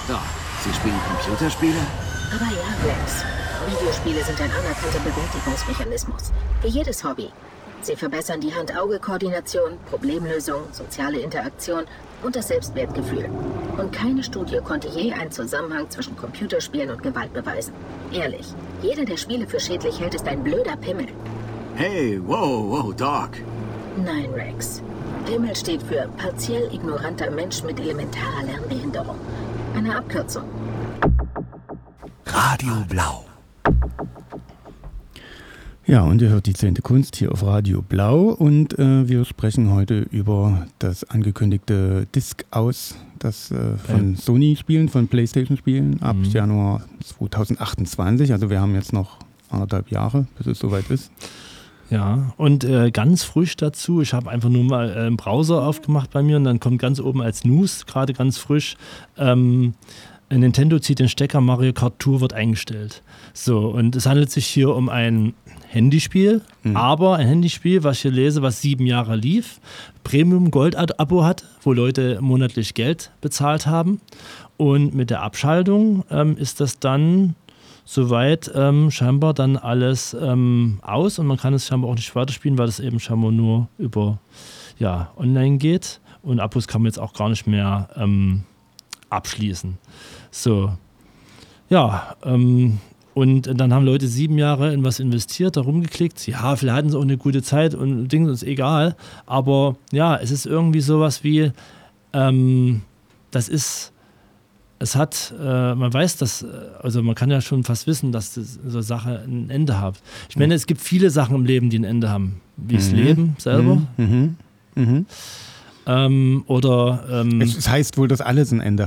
Da, Sie spielen Computerspiele? Aber ja, Rex. Videospiele sind ein anerkannter Bewältigungsmechanismus. Wie jedes Hobby. Sie verbessern die Hand-Auge-Koordination, Problemlösung, soziale Interaktion und das Selbstwertgefühl. Und keine Studie konnte je einen Zusammenhang zwischen Computerspielen und Gewalt beweisen. Ehrlich, jeder, der Spiele für schädlich hält, ist ein blöder Pimmel. Hey, wow, Doc. Nein, Rex. Pimmel steht für partiell ignoranter Mensch mit elementarer Lernbehinderung. Eine Abkürzung. Radio Blau. Ja, und ihr hört die 10. Kunst hier auf Radio Blau und wir sprechen heute über das angekündigte Disc-Aus, das von Sony-Spielen, von PlayStation-Spielen ab Januar 2028. Also wir haben jetzt noch 1,5 Jahre, bis es soweit ist. Ja, und ganz frisch dazu, ich habe einfach nur mal einen Browser aufgemacht bei mir und dann kommt ganz oben als News, gerade ganz frisch, Nintendo zieht den Stecker, Mario Kart Tour wird eingestellt. So, und es handelt sich hier um ein Handyspiel, aber ein Handyspiel, was ich hier lese, was 7 Jahre lief, Premium-Gold-Abo hat, wo Leute monatlich Geld bezahlt haben. Und mit der Abschaltung ist das dann soweit scheinbar dann alles aus und man kann es scheinbar auch nicht weiterspielen, weil es eben scheinbar nur über online geht. Und Abos kann man jetzt auch gar nicht mehr abschließen. So, ja, und dann haben Leute 7 Jahre in was investiert, da rumgeklickt. Ja, vielleicht hatten sie auch eine gute Zeit und Ding ist egal. Aber ja, es ist irgendwie sowas wie, man weiß, dass, also man kann ja schon fast wissen, dass so Sache ein Ende hat. Ich meine, es gibt viele Sachen im Leben, die ein Ende haben. Wie das Leben selber. Es heißt wohl, dass alles ein Vielleicht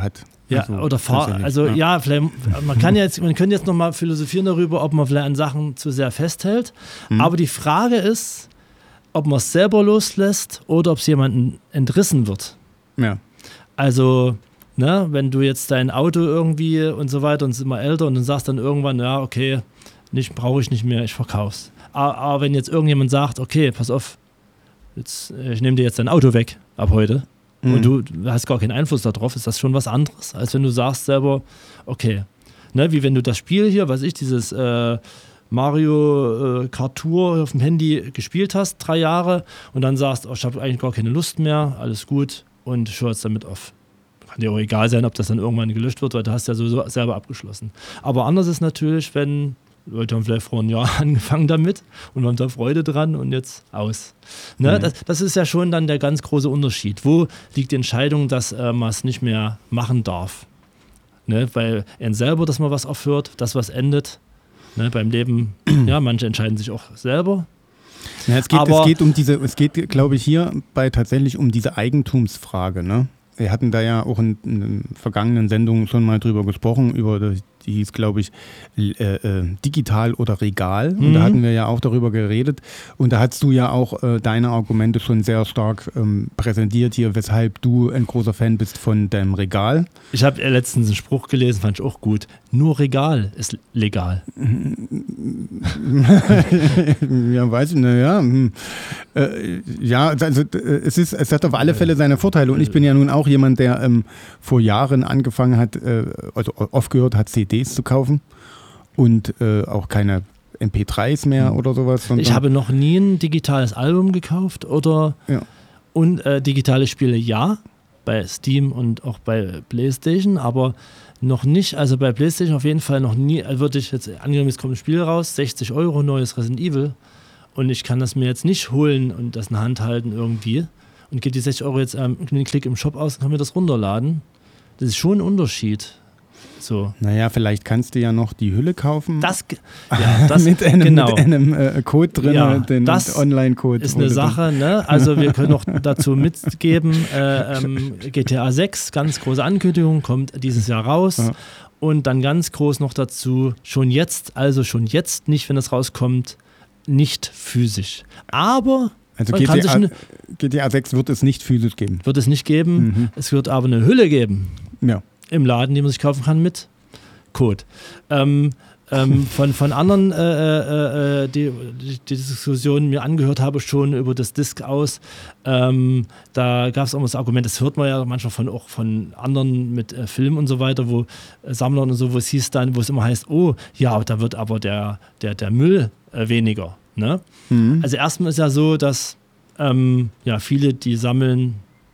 man könnte jetzt nochmal philosophieren darüber, ob man vielleicht an Sachen zu sehr festhält. Aber die Frage ist, ob man es selber loslässt oder ob es jemandem entrissen wird. Ja. Also, ne, wenn du jetzt dein Auto irgendwie und so weiter und es ist immer älter und dann sagst dann irgendwann, ja, okay, brauche ich nicht mehr, ich verkauf's. Aber wenn jetzt irgendjemand sagt, okay, pass auf, ich nehme dir jetzt dein Auto weg ab heute und du hast gar keinen Einfluss darauf, ist das schon was anderes, als wenn du sagst selber, okay, ne, wie wenn du das Spiel hier, dieses Mario Kart Tour auf dem Handy gespielt hast, 3 Jahre und dann sagst, ich habe eigentlich gar keine Lust mehr, alles gut und ich höre jetzt damit auf. Kann dir auch egal sein, ob das dann irgendwann gelöscht wird, weil du hast ja sowieso selber abgeschlossen. Aber anders ist natürlich, wenn Leute haben vielleicht vor einem Jahr angefangen damit und haben da Freude dran und jetzt aus. Ne? Das ist ja schon dann der ganz große Unterschied. Wo liegt die Entscheidung, dass man es nicht mehr machen darf? Ne? Weil er selber, dass man was aufhört, das was endet. Ne? Beim Leben, ja, manche entscheiden sich auch selber. Ja, es geht, glaube ich, hier tatsächlich um diese Eigentumsfrage, ne? Wir hatten da ja auch in vergangenen Sendungen schon mal drüber gesprochen, die hieß, glaube ich, Digital oder Regal. Und da hatten wir ja auch darüber geredet. Und da hast du ja auch deine Argumente schon sehr stark präsentiert hier, weshalb du ein großer Fan bist von deinem Regal. Ich habe letztens einen Spruch gelesen, fand ich auch gut. Nur Regal ist legal. Ja, weiß ich, es hat auf alle Fälle seine Vorteile. Und ich bin ja nun auch jemand, der vor Jahren angefangen hat, also aufgehört hat, CDs zu kaufen und auch keine MP3s mehr oder sowas. Ich habe noch nie ein digitales Album gekauft und digitale Spiele bei Steam und auch bei PlayStation, aber noch nicht, also bei PlayStation auf jeden Fall noch nie, würde ich jetzt, angenommen, es kommt ein Spiel raus, 60 €, neues Resident Evil und ich kann das mir jetzt nicht holen und das in der Hand halten irgendwie und gebe die 60 € jetzt einen Klick im Shop aus und kann mir das runterladen. Das ist schon ein Unterschied. So. Naja, vielleicht kannst du ja noch die Hülle kaufen. Mit einem Code drin, den Online-Code. Ist eine Sache, ne? Also wir können noch dazu mitgeben, GTA 6, ganz große Ankündigung, kommt dieses Jahr raus. Ja. Und dann ganz groß noch dazu, schon jetzt nicht, wenn das rauskommt, nicht physisch. Aber also GTA 6 wird es nicht physisch geben. Wird es nicht geben, es wird aber eine Hülle geben. Ja. Im Laden, die man sich kaufen kann mit Code. von anderen die Diskussionen mir angehört habe schon über das Disk aus, da gab es auch das Argument, das hört man ja manchmal auch von anderen mit Filmen und so weiter, wo Sammlern und so, wo es hieß dann, wo es immer heißt, oh, ja, da wird aber der Müll weniger. Ne? Also erstmal ist ja so, dass viele, die sammeln,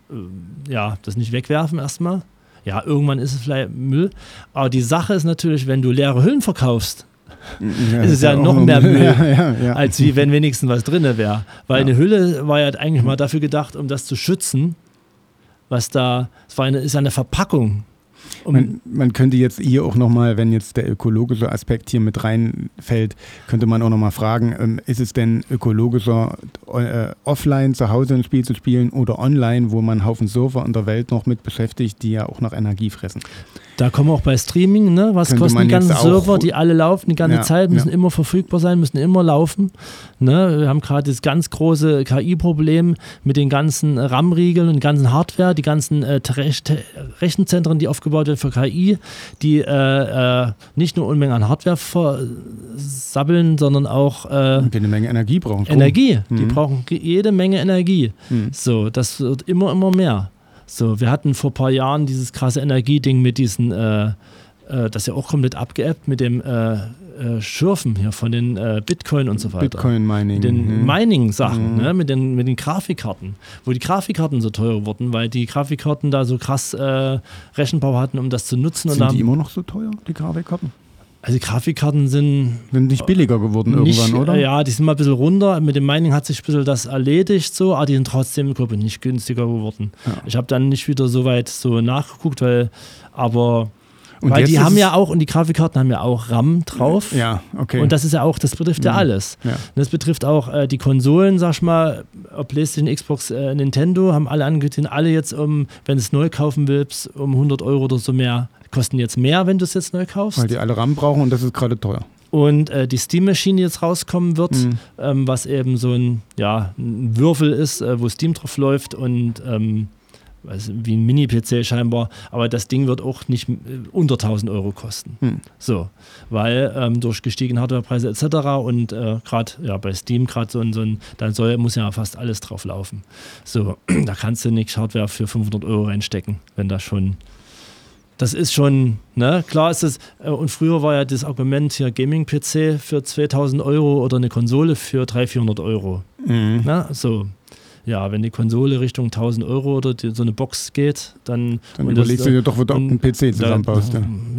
das nicht wegwerfen erstmal. Ja, irgendwann ist es vielleicht Müll. Aber die Sache ist natürlich, wenn du leere Hüllen verkaufst, ist es ja noch mehr Müll, als wie wenn wenigstens was drin wäre. Weil eine Hülle war ja eigentlich mal dafür gedacht, um das zu schützen, ist ja eine Verpackung. Man könnte jetzt hier auch nochmal, wenn jetzt der ökologische Aspekt hier mit reinfällt, könnte man auch nochmal fragen, ist es denn ökologischer, offline zu Hause ein Spiel zu spielen oder online, wo man einen Haufen Server in der Welt noch mit beschäftigt, die ja auch noch Energie fressen? Da kommen wir auch bei Streaming, ne? Was kosten die ganzen Server, die alle laufen, die ganze Zeit, müssen immer verfügbar sein, müssen immer laufen. Ne? Wir haben gerade das ganz große KI-Problem mit den ganzen RAM-Riegeln und ganzen Hardware, die ganzen Rechenzentren, die aufgebaut werden für KI, die nicht nur Unmengen an Hardware versabbeln, sondern auch die eine Menge Energie brauchen. Die brauchen jede Menge Energie. So, das wird immer mehr. So, wir hatten vor ein paar Jahren dieses krasse Energieding mit diesen, das ist ja auch komplett abgeappt, mit dem Schürfen hier von den Bitcoin und so weiter. Bitcoin-Mining. Den Mining-Sachen, ne, mit den Grafikkarten. Wo die Grafikkarten so teuer wurden, weil die Grafikkarten da so krass Rechenpower hatten, um das zu nutzen. Sind die immer noch so teuer, die Grafikkarten? Also die Grafikkarten sind nicht billiger geworden irgendwann, oder? Ja, die sind mal ein bisschen runter. Mit dem Mining hat sich ein bisschen das erledigt, so, aber die sind trotzdem, glaube ich, nicht günstiger geworden. Ja. Ich habe dann nicht wieder so weit so nachgeguckt, weil die haben ja auch, und die Grafikkarten haben ja auch RAM drauf. Ja, okay. Und das ist ja auch, das betrifft ja alles. Ja. Das betrifft auch die Konsolen, sag ich mal, PlayStation, Xbox, Nintendo, haben alle angekündigt, alle jetzt, wenn du es neu kaufen willst, um 100 € oder so mehr, kosten jetzt mehr, wenn du es jetzt neu kaufst. Weil die alle RAM brauchen und das ist gerade teuer. Und die Steam-Maschine, die jetzt rauskommen wird, was eben so ein Würfel ist, wo Steam drauf läuft und wie ein Mini-PC scheinbar, aber das Ding wird auch nicht unter 1.000 € kosten. So, weil durch gestiegene Hardwarepreise etc. und gerade bei Steam gerade muss ja fast alles drauf laufen. So, da kannst du nicht Hardware für 500 € reinstecken, wenn das schon... Das ist schon, ne, klar ist es, und früher war ja das Argument hier Gaming-PC für 2.000 € oder eine Konsole für 300-400 €. Na, so. Ja, wenn die Konsole Richtung 1.000 € oder so eine Box geht, dann überlegst du dir doch, wo du einen PC zusammenbaust.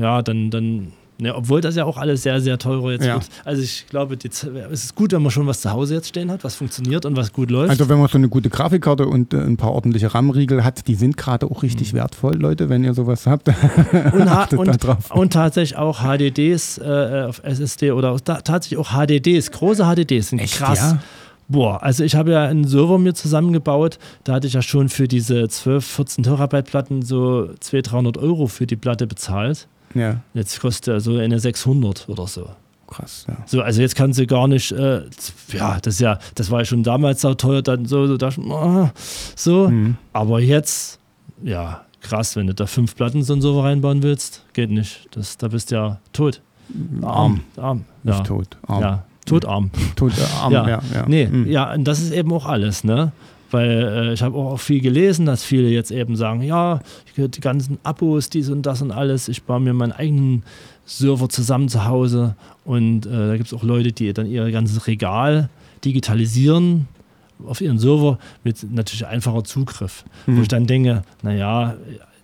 Obwohl das ja auch alles sehr, sehr teuer jetzt wird. Also ich glaube, es ist gut, wenn man schon was zu Hause jetzt stehen hat, was funktioniert und was gut läuft. Also wenn man so eine gute Grafikkarte und ein paar ordentliche RAM-Riegel hat, die sind gerade auch richtig wertvoll, Leute, wenn ihr sowas habt. Und tatsächlich auch HDDs auf SSD oder tatsächlich auch HDDs, große HDDs sind echt, krass. Ja? Boah, also ich habe ja einen Server mir zusammengebaut, da hatte ich ja schon für diese 12, 14 Terabyte Platten so 200-300 € für die Platte bezahlt. Ja. Jetzt kostet er so eine 600 oder so. Krass, ja. So, also jetzt kannst du gar nicht, das war ja schon damals so teuer, dann so. Aber jetzt, krass, wenn du da 5 Platten so einen Server reinbauen willst, geht nicht. Da bist du ja tot. Arm. Nicht tot, arm. Ja, totarm. Totarm, ja. Nee, und das ist eben auch alles, ne? Weil ich habe auch viel gelesen, dass viele jetzt eben sagen, die ganzen Abos, dies und das und alles, ich baue mir meinen eigenen Server zusammen zu Hause und da gibt es auch Leute, die dann ihr ganzes Regal digitalisieren auf ihren Server mit natürlich einfacher Zugriff. Wo ich dann denke, da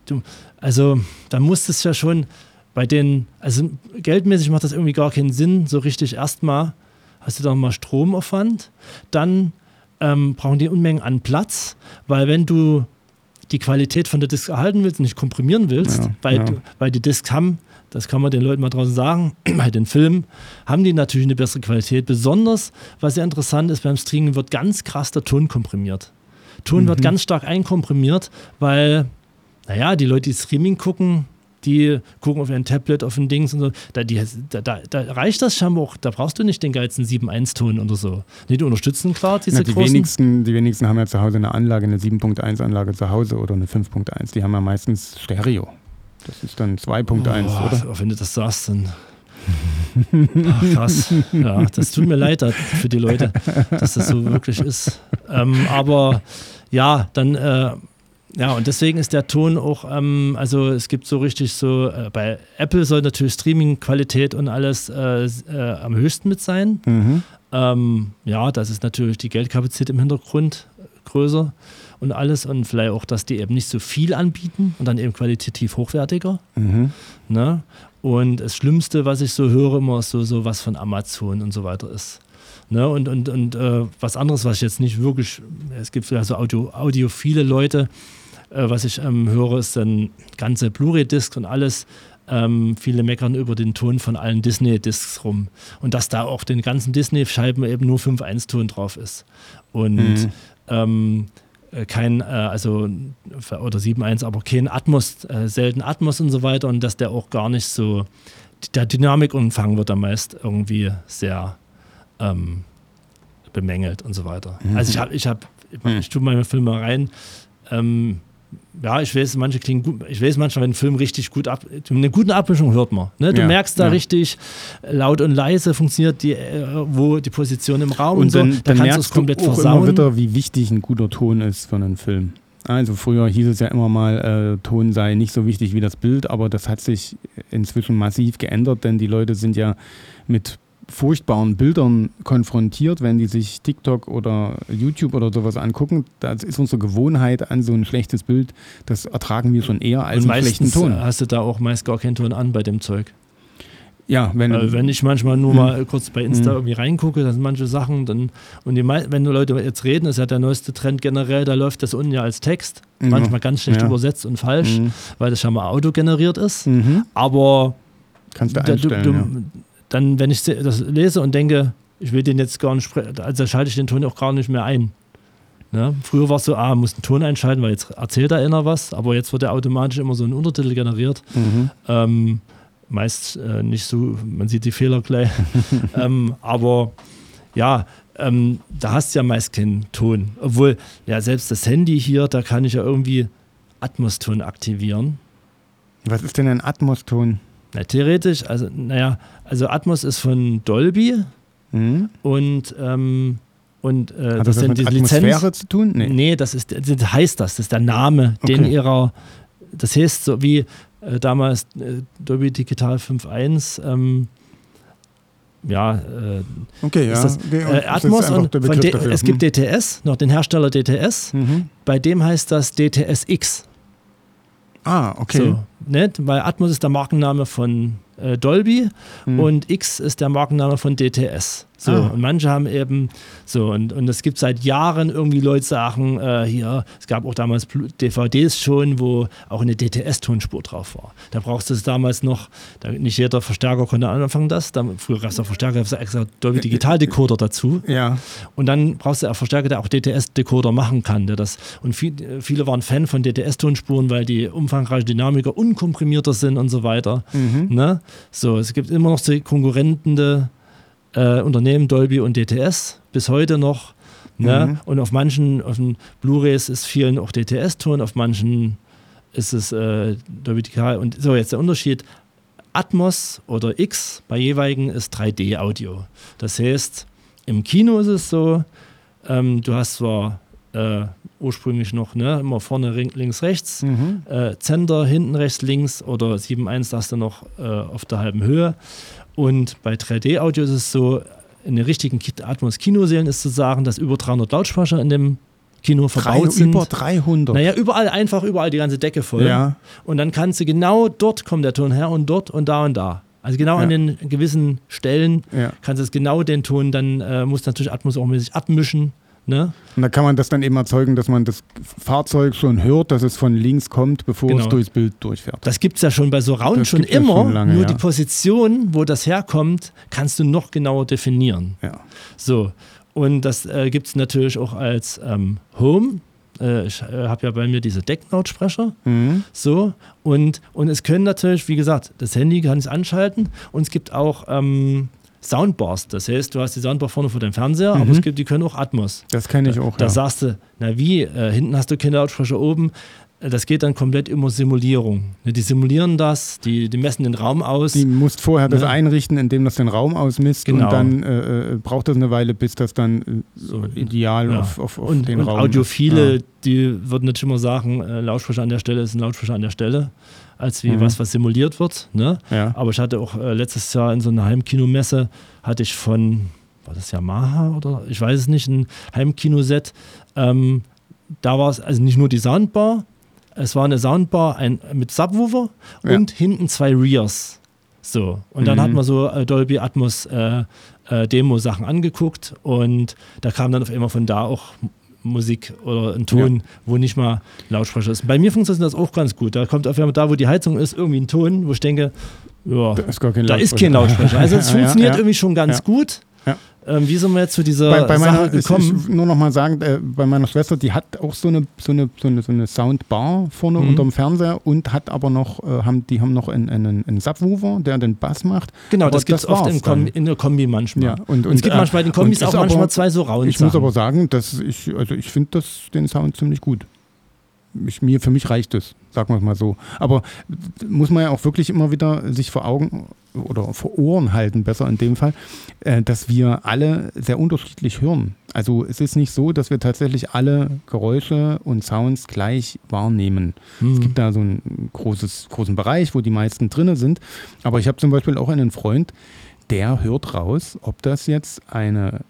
muss es ja schon bei den, also geldmäßig macht das irgendwie gar keinen Sinn, so richtig erstmal hast du doch mal Stromaufwand, dann brauchen die Unmengen an Platz, weil wenn du die Qualität von der Disk erhalten willst und nicht komprimieren willst, weil die Disks haben, das kann man den Leuten mal draußen sagen, bei den Filmen haben die natürlich eine bessere Qualität. Besonders, was sehr interessant ist, beim Streaming wird ganz krass der Ton komprimiert. Ton wird ganz stark einkomprimiert, weil, die Leute, die Streaming gucken, die gucken auf ein Tablet, auf ein Dings und so. Da reicht das scheinbar auch. Da brauchst du nicht den geilsten 7.1-Ton oder so. Nee, die unterstützen klar diese großen. Die wenigsten haben ja zu Hause eine 7.1-Anlage zu Hause oder eine 5.1. Die haben ja meistens Stereo. Das ist dann 2.1, oder? Wenn du das sagst, dann Ach, krass. Ja, das tut mir leid für die Leute, dass das so wirklich ist. Aber ja, dann, und deswegen ist der Ton auch, also es gibt so richtig so, bei Apple soll natürlich Streaming-Qualität und alles am höchsten mit sein. Das ist natürlich die Geldkapazität im Hintergrund größer und alles und vielleicht auch, dass die eben nicht so viel anbieten und dann eben qualitativ hochwertiger. Ne? Und das Schlimmste, was ich so höre, immer ist so was von Amazon und so weiter ist. Ne? Und was anderes, was ich jetzt nicht wirklich, es gibt ja so audiophile Leute, was ich höre, ist dann ganze Blu-ray-Discs und alles. Viele meckern über den Ton von allen Disney-Discs rum. Und dass da auch den ganzen Disney-Scheiben eben nur 5.1-Ton drauf ist. Und kein, oder 7.1, aber kein Atmos, selten Atmos und so weiter. Und dass der auch gar nicht so, der Dynamikumfang wird da meist irgendwie sehr bemängelt und so weiter. Also ich tue meine Filme rein, ich weiß, manche klingen gut. Ich weiß manchmal, wenn ein Film richtig gut eine gute Abmischung hört man. Ne? Du merkst da richtig, laut und leise funktioniert wo die Position im Raum und so. Dann kannst du es komplett versauen. Immer wieder, wie wichtig ein guter Ton ist für einen Film. Also früher hieß es ja immer mal, Ton sei nicht so wichtig wie das Bild, aber das hat sich inzwischen massiv geändert, denn die Leute sind ja mit furchtbaren Bildern konfrontiert, wenn die sich TikTok oder YouTube oder sowas angucken. Das ist unsere Gewohnheit an so ein schlechtes Bild. Das ertragen wir schon eher als einen schlechten Ton. Hast du da auch meist gar keinen Ton an bei dem Zeug? Ja, wenn ich manchmal nur mal kurz bei Insta irgendwie reingucke, da sind manche Sachen, wenn die Leute jetzt reden, ist ja der neueste Trend generell, da läuft das unten ja als Text, manchmal ganz schlecht übersetzt und falsch, weil das schon mal autogeneriert ist. Aber kannst du einstellen, dann, wenn ich das lese und denke, ich will den jetzt gar nicht sprechen, also schalte ich den Ton auch gar nicht mehr ein. Ne? Früher war es so, muss einen Ton einschalten, weil jetzt erzählt einer was, aber jetzt wird ja automatisch immer so ein Untertitel generiert. Meist nicht so, man sieht die Fehler gleich. Aber ja, da hast du ja meist keinen Ton. Obwohl, ja, selbst das Handy hier, da kann ich ja irgendwie Atmos-Ton aktivieren. Was ist denn ein Atmos-Ton? Na, theoretisch, also Atmos ist von Dolby und hat das mit Atmosphäre zu tun? Nee, das ist der Name, den ihrer, das heißt so wie damals Dolby Digital 5.1, Atmos und es gibt DTS, noch den Hersteller DTS, bei dem heißt das DTS-X. Okay. So, ne? Weil Atmos ist der Markenname von Dolby und X ist der Markenname von DTS. So, und manche haben eben so, und es gibt seit Jahren irgendwie Leute sagen, es gab auch damals DVDs schon, wo auch eine DTS-Tonspur drauf war. Da brauchst du es damals noch, nicht jeder Verstärker konnte anfangen früher gab es auch Verstärker, gab es extra Dolby Digital Decoder dazu. Ja. Und dann brauchst du einen Verstärker, der auch DTS-Decoder machen kann. Und viele waren Fan von DTS-Tonspuren, weil die umfangreiche Dynamiker unkomprimierter sind und so weiter. Ne? So, es gibt immer noch so konkurrierende Unternehmen, Dolby und DTS, bis heute noch. Ne? Und auf den Blu-rays ist vielen auch DTS-Ton, auf manchen ist es Dolby Digital. Und so, jetzt der Unterschied: Atmos oder X bei jeweiligen ist 3D-Audio. Das heißt, im Kino ist es so, du hast zwar ursprünglich noch immer vorne links, rechts, Zender hinten rechts, links oder 7.1 hast du noch auf der halben Höhe. Und bei 3D-Audio ist es so, in den richtigen Atmos-Kinosälen ist zu sagen, dass über 300 Lautsprecher in dem Kino verbaut sind. Über 300? Naja, überall die ganze Decke voll. Ja. Und dann kannst du genau dort kommt der Ton her und dort und da und da. Also genau an den gewissen Stellen kannst du es genau den Ton, dann musst du natürlich Atmos auch mäßig abmischen. Ne? Und da kann man das dann eben erzeugen, dass man das Fahrzeug schon hört, dass es von links kommt, bevor es durchs Bild durchfährt. Das gibt es ja schon bei Surround schon immer, schon lange, nur die Position, wo das herkommt, kannst du noch genauer definieren. Ja. So, und das gibt es natürlich auch als Home. Ich habe ja bei mir diese Decklautsprecher. So, und es können natürlich, wie gesagt, das Handy kann es anschalten und es gibt auch Soundbars, das heißt, du hast die Soundbar vorne vor dem Fernseher, aber die können auch Atmos. Das kenne ich auch, Da sagst du, hinten hast du keine Lautsprecher, oben. das geht dann komplett über Simulierung. Die simulieren das, die messen den Raum aus. Die musst vorher das einrichten, indem das den Raum ausmisst und dann braucht das eine Weile, bis das dann ideal auf den Raum Audiophile, die würden natürlich immer sagen, Lautsprecher an der Stelle ist ein Lautsprecher an der Stelle, als wie was simuliert wird. Ne? Ja. Aber ich hatte auch letztes Jahr in so einer Heimkinomesse, hatte ich von, war das Yamaha oder ich weiß es nicht, ein Heimkinoset. Da war es also nicht nur die Soundbar, es war eine Soundbar mit Subwoofer und hinten 2 Rears. So. Und dann hat man so Dolby Atmos Demo-Sachen angeguckt und da kam dann auf einmal von da auch Musik oder ein Ton, wo nicht mal Lautsprecher ist. Bei mir funktioniert das auch ganz gut. Da kommt auf einmal da, wo die Heizung ist, irgendwie ein Ton, wo ich denke, ja, da ist kein Lautsprecher. Also es funktioniert irgendwie schon ganz gut. Ja. Wie sind wir jetzt zu dieser Sache gekommen? Ich nur noch mal sagen, bei meiner Schwester, die hat auch so eine Soundbar vorne unterm Fernseher und hat aber noch, die haben noch einen Subwoofer, der den Bass macht. Genau, aber das gibt es oft in der Kombi manchmal. Ja, und es gibt manchmal in den Kombis auch manchmal 2 so Rounds. Ich muss aber sagen, dass ich finde den Sound ziemlich gut. Für mich reicht es, sagen wir es mal so. Aber muss man ja auch wirklich immer wieder sich vor Augen oder vor Ohren halten, besser in dem Fall, dass wir alle sehr unterschiedlich hören. Also es ist nicht so, dass wir tatsächlich alle Geräusche und Sounds gleich wahrnehmen. Es gibt da so einen großen Bereich, wo die meisten drin sind. Aber ich habe zum Beispiel auch einen Freund, der hört raus, ob das jetzt eine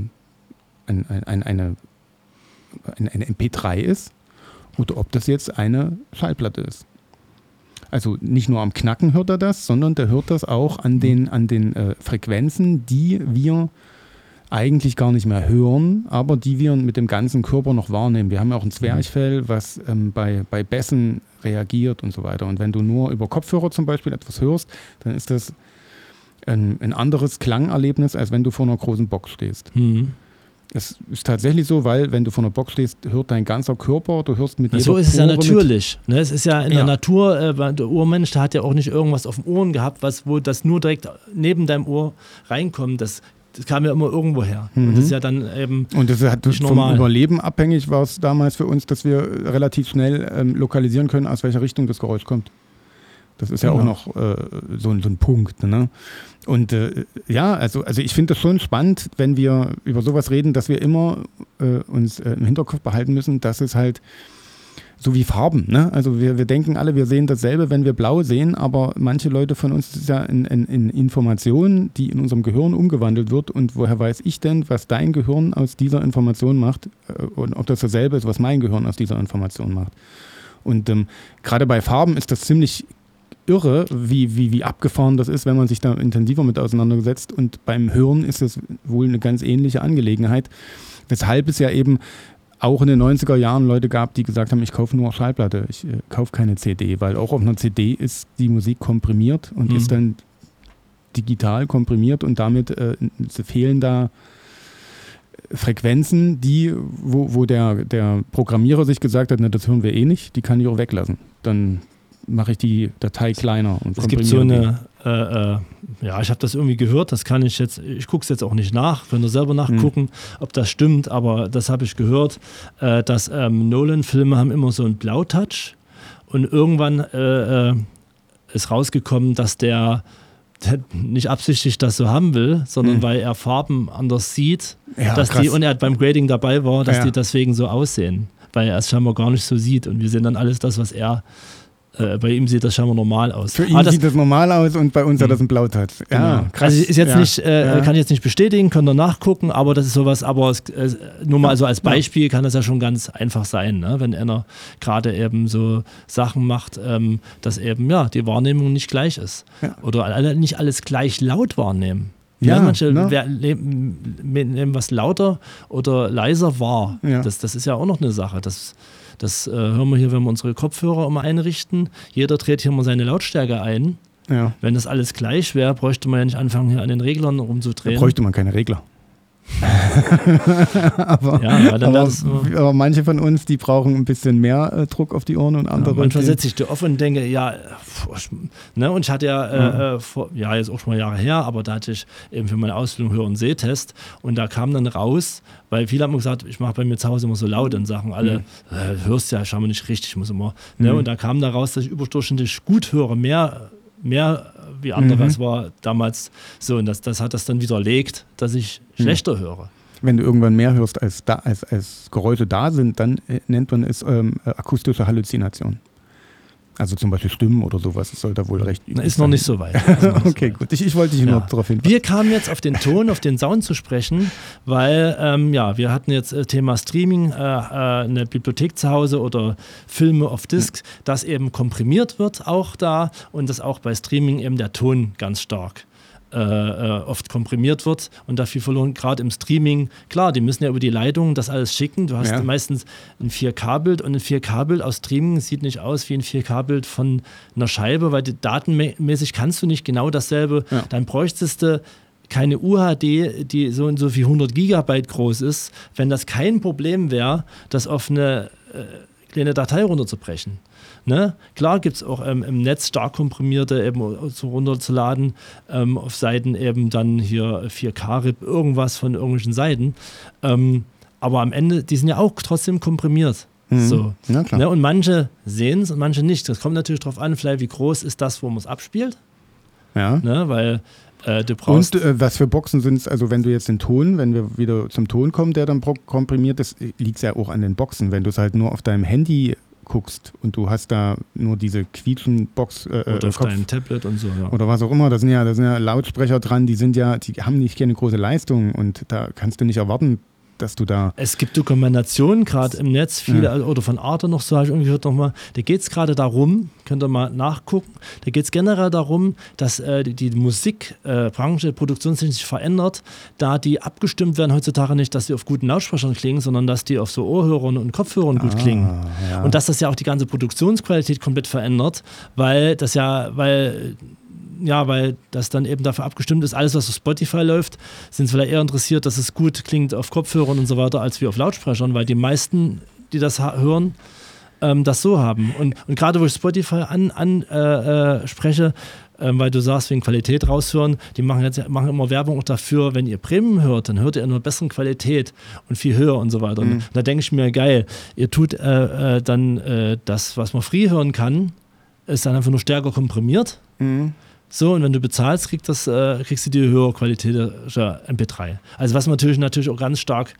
MP3 ist, oder ob das jetzt eine Schallplatte ist. Also nicht nur am Knacken hört er das, sondern der hört das auch an den Frequenzen, die wir eigentlich gar nicht mehr hören, aber die wir mit dem ganzen Körper noch wahrnehmen. Wir haben ja auch ein Zwerchfell, was bei Bässen reagiert und so weiter. Und wenn du nur über Kopfhörer zum Beispiel etwas hörst, dann ist das ein anderes Klangerlebnis, als wenn du vor einer großen Box stehst. Es ist tatsächlich so, weil wenn du vor einer Box stehst, hört dein ganzer Körper, du hörst mit jeder So ist es ja natürlich. Ne? Es ist ja in der Natur, der Urmensch, der hat ja auch nicht irgendwas auf den Ohren gehabt, wo das nur direkt neben deinem Ohr reinkommt. Das kam ja immer irgendwo her. Und das ist ja dann eben und das hat nicht normal. Vom Überleben abhängig war es damals für uns, dass wir relativ schnell lokalisieren können, aus welcher Richtung das Geräusch kommt. Das ist ja auch noch so ein Punkt. Ne? Und also ich finde das schon spannend, wenn wir über sowas reden, dass wir immer uns im Hinterkopf behalten müssen, dass es halt so wie Farben. Ne? Also wir denken alle, wir sehen dasselbe, wenn wir blau sehen, aber manche Leute von uns, das ist ja in Information, die in unserem Gehirn umgewandelt wird. Und woher weiß ich denn, was dein Gehirn aus dieser Information macht und ob das dasselbe ist, was mein Gehirn aus dieser Information macht. Und gerade bei Farben ist das ziemlich irre, wie abgefahren das ist, wenn man sich da intensiver mit auseinandersetzt. Und beim Hören ist es wohl eine ganz ähnliche Angelegenheit. Weshalb es ja eben auch in den 90er Jahren Leute gab, die gesagt haben, ich kaufe nur Schallplatte, ich kaufe keine CD, weil auch auf einer CD ist die Musik komprimiert und ist dann digital komprimiert und damit fehlen da Frequenzen, wo der Programmierer sich gesagt hat, na, das hören wir eh nicht, die kann ich auch weglassen. Dann mache ich die Datei kleiner und es gibt so eine, ich habe das irgendwie gehört, das kann ich gucke es jetzt auch nicht nach, könnt ihr selber nachgucken, ob das stimmt, aber das habe ich gehört, dass Nolan-Filme haben immer so einen Blautouch und irgendwann ist rausgekommen, dass der nicht absichtlich das so haben will, sondern weil er Farben anders sieht, und er beim Grading dabei war, dass die deswegen so aussehen, weil er es scheinbar gar nicht so sieht und wir sehen dann alles das, was er bei ihm sieht das scheinbar normal aus. Für ihn sieht das normal aus und bei uns hat das ein Blautouch. Ja, genau. Also ist jetzt nicht, kann ich jetzt nicht bestätigen, könnt ihr nachgucken, aber das ist sowas, aber nur mal so als Beispiel kann das ja schon ganz einfach sein, ne? Wenn einer gerade eben so Sachen macht, dass eben die Wahrnehmung nicht gleich ist. Ja. Oder nicht alles gleich laut wahrnehmen. Ja, manche nehmen was lauter oder leiser wahr. Ja. Das ist ja auch noch eine Sache. Das hören wir hier, wenn wir unsere Kopfhörer immer einrichten. Jeder dreht hier mal seine Lautstärke ein. Ja. Wenn das alles gleich wäre, bräuchte man ja nicht anfangen, hier an den Reglern rumzudrehen. Da bräuchte man keine Regler. aber manche von uns, die brauchen ein bisschen mehr Druck auf die Ohren und andere. Ja, manchmal setze ich dir auf und denke, und ich hatte jetzt auch schon mal Jahre her, aber da hatte ich eben für meine Ausbildung Hör- und Sehtest und da kam dann raus, weil viele haben gesagt, ich mache bei mir zu Hause immer so laut und sagen alle, hörst ja, schau mal nicht richtig, ich muss immer, und da kam da raus, dass ich überdurchschnittlich gut höre, mehr wie andere. Es war damals so und das hat das dann widerlegt, dass ich schlechter höre. Wenn du irgendwann mehr hörst, als Geräusche da sind, dann nennt man es akustische Halluzination. Also zum Beispiel Stimmen oder sowas, das soll da wohl recht üblich sein. Ist noch nicht so weit. Okay, gut. Ich wollte dich nur darauf hinweisen. Wir kamen jetzt auf den Ton, auf den Sound zu sprechen, weil wir hatten jetzt Thema Streaming, eine Bibliothek zu Hause oder Filme auf Disc, das eben komprimiert wird auch da und dass auch bei Streaming eben der Ton ganz stark oft komprimiert wird und dafür verloren, gerade im Streaming, klar, die müssen ja über die Leitung das alles schicken, du hast meistens ein 4K-Bild und ein 4K-Bild aus Streaming sieht nicht aus wie ein 4K-Bild von einer Scheibe, weil datenmäßig kannst du nicht genau dasselbe, dann bräuchtest du keine UHD, die so und so viel 100 Gigabyte groß ist, wenn das kein Problem wäre, das auf eine kleine Datei runterzubrechen. Ne? Klar gibt es auch im Netz stark komprimierte eben so runterzuladen, auf Seiten eben dann hier 4K-RIP, irgendwas von irgendwelchen Seiten. Aber am Ende, die sind ja auch trotzdem komprimiert. So. Ja, klar. Ne? Und manche sehen es und manche nicht. Das kommt natürlich darauf an, vielleicht wie groß ist das, wo man es abspielt. Ja. Ne? Weil du brauchst. Und was für Boxen sind es, also wenn du jetzt den Ton, wenn wir wieder zum Ton kommen, der dann komprimiert ist, liegt es ja auch an den Boxen. Wenn du es halt nur auf deinem Handy guckst und du hast da nur diese Quietschen-Box oder auf deinem Tablet und so, oder was auch immer, da sind ja Lautsprecher dran, die haben nicht keine große Leistung und da kannst du nicht erwarten, dass du da... Es gibt Dokumentationen gerade im Netz, viele, oder von Arte noch so, habe ich irgendwie gehört nochmal, da geht es gerade darum, könnt ihr mal nachgucken, da geht es generell darum, dass die Musikbranche, Produktionstechnik sich verändert, da die abgestimmt werden heutzutage nicht, dass sie auf guten Lautsprechern klingen, sondern dass die auf so Ohrhörern und Kopfhörern gut klingen. Ja. Und dass das ja auch die ganze Produktionsqualität komplett verändert, weil das dann eben dafür abgestimmt ist, alles, was auf Spotify läuft, sind vielleicht eher interessiert, dass es gut klingt auf Kopfhörern und so weiter, als wie auf Lautsprechern, weil die meisten, die das hören, das so haben. Und gerade wo ich Spotify spreche, weil du sagst, wegen Qualität raushören, die machen immer Werbung auch dafür, wenn ihr Premium hört, dann hört ihr in einer besseren Qualität und viel höher und so weiter. Und da denke ich mir, geil, ihr tut dann das, was man free hören kann, ist dann einfach nur stärker komprimiert. So, und wenn du bezahlst, kriegst du die höhere Qualität der MP3. Also was natürlich auch ganz stark,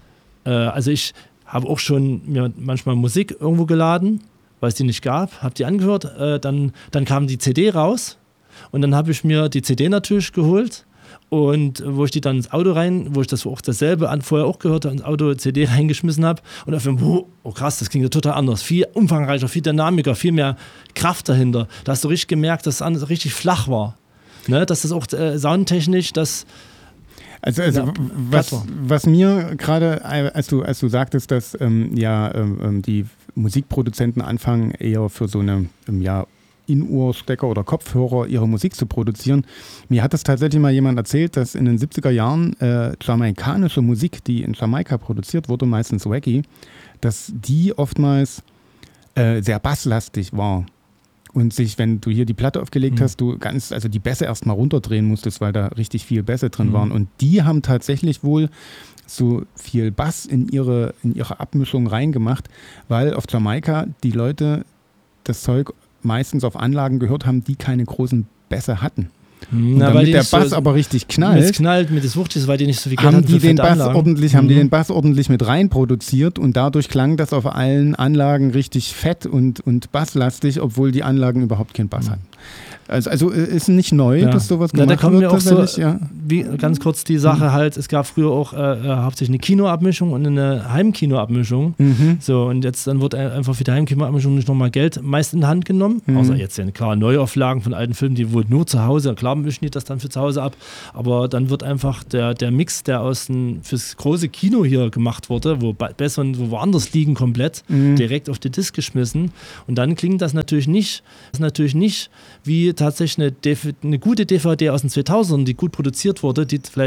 also ich habe auch schon mir manchmal Musik irgendwo geladen, weil es die nicht gab, habe die angehört, dann kam die CD raus und dann habe ich mir die CD natürlich geholt und wo ich die dann ins Auto wo ich das auch dasselbe vorher auch gehört habe, ins Auto CD reingeschmissen habe und auf einmal, oh krass, das klingt ja total anders, viel umfangreicher, viel dynamischer, viel mehr Kraft dahinter. Da hast du richtig gemerkt, dass es richtig flach war. Ne? Dass das auch soundtechnisch, Also was mir gerade, als du sagtest, dass die Musikproduzenten anfangen, eher für so eine In-Ohr-Stecker oder Kopfhörer ihre Musik zu produzieren. Mir hat das tatsächlich mal jemand erzählt, dass in den 70er Jahren jamaikanische Musik, die in Jamaika produziert wurde, meistens Reggae, dass die oftmals sehr basslastig war. Und wenn du hier die Platte aufgelegt hast, du die Bässe erstmal runterdrehen musstest, weil da richtig viel Bässe drin waren. Und die haben tatsächlich wohl so viel Bass in ihre Abmischung reingemacht, weil auf Jamaika die Leute das Zeug meistens auf Anlagen gehört haben, die keine großen Bässe hatten. Und damit der Bass aber richtig knallt, mit des Wuchtes, weil die nicht so viel Geld haben hatten die den Bass ordentlich mit rein produziert und dadurch klang das auf allen Anlagen richtig fett und basslastig, obwohl die Anlagen überhaupt keinen Bass hatten. Also ist nicht neu, dass sowas gemacht wird. Da kommen wir auch so, wie ganz kurz die Sache halt, es gab früher auch hauptsächlich eine Kinoabmischung und eine Heimkinoabmischung. So, und dann wird einfach für die Heimkinoabmischung nicht nochmal Geld meist in die Hand genommen. Außer jetzt klar Neuauflagen von alten Filmen, die wohl nur zu Hause, klar mischen die das dann für zu Hause ab, aber dann wird einfach der Mix, der fürs große Kino hier gemacht wurde, wo Bässe und wo woanders liegen komplett, direkt auf die Disc geschmissen. Und dann klingt das natürlich nicht wie tatsächlich eine gute DVD aus den 2000ern, die gut produziert wurde, die vielleicht